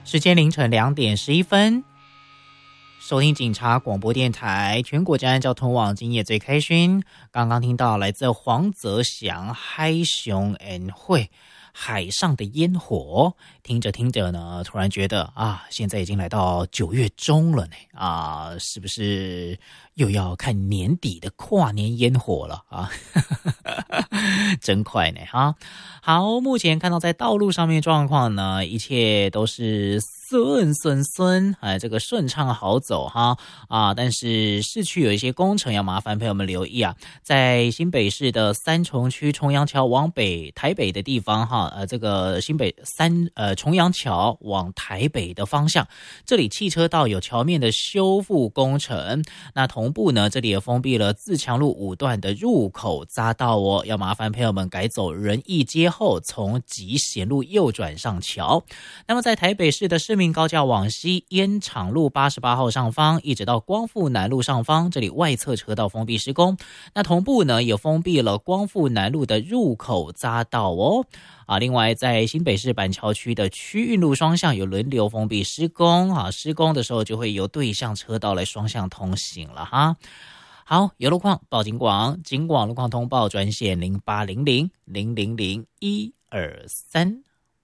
时间凌晨2:11，收听警察广播电台全国治安交通网，今夜最开心。刚刚听到来自黄泽祥嗨熊恩惠海上的烟火，听着听着呢，突然觉得啊，现在已经来到9月中了呢，啊，是不是又要看年底的跨年烟火了啊？真快呢哈！好，目前看到在道路上面状况呢，一切都是顺，这个顺畅好走哈啊！但是市区有一些工程要麻烦朋友们留意啊，在新北市的三重区重阳桥往台北的地方哈，这个新北重阳桥往台北的方向，这里汽车道有桥面的修复工程，那同步呢，这里也封闭了自强路5段的入口匝道哦，要麻烦朋友们改走仁义街后，从集贤路右转上桥。那么在台北市的市民高架往西，烟厂路88号上方一直到光复南路上方，这里外侧车道封闭施工。那同步呢，也封闭了光复南路的入口匝道哦。另外在新北市板桥区的区运路双向有轮流封闭施工施工的时候就会由对向车道来双向通行了哈。好，有路况报警广路况通报专线0800000123。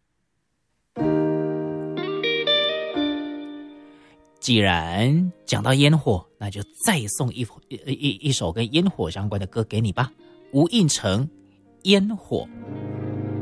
既然讲到烟火，那就再送一首跟烟火相关的歌给你吧。吴映橙，烟火。